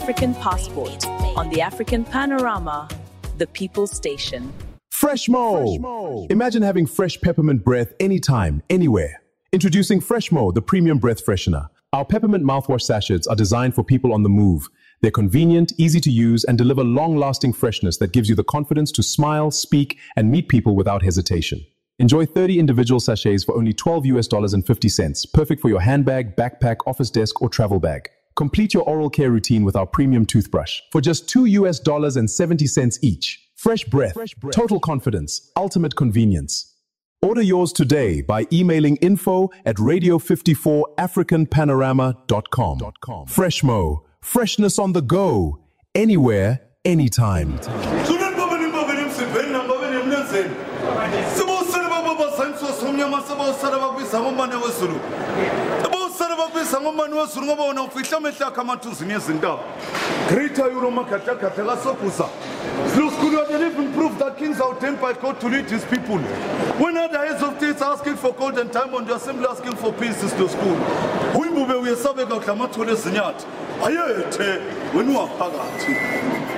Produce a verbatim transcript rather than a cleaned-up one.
African Passport on the African Panorama, the People's Station. Freshmo! Imagine having fresh peppermint breath anytime, anywhere. Introducing Freshmo, the premium breath freshener. Our peppermint mouthwash sachets are designed for people on the move. They're convenient, easy to use, and deliver long-lasting freshness that gives you the confidence to smile, speak, and meet people without hesitation. Enjoy thirty individual sachets for only twelve US dollars and fifty cents, perfect for your handbag, backpack, office desk, or travel bag. Complete your oral care routine with our premium toothbrush for just two US dollars and seventy cents each. Fresh breath, Fresh breath, total confidence, ultimate convenience. Order yours today by emailing info at radio fifty-four african panorama dot com. Freshmo, freshness on the go, anywhere, anytime. Greater Euro Slow even prove that Kings are ordained by God to lead his people. When are the heads of states asking for gold and time on the assembly asking for peace is to school? We move away, Sabeka Klamatole Sinyat. Ayete, when you are Pagati.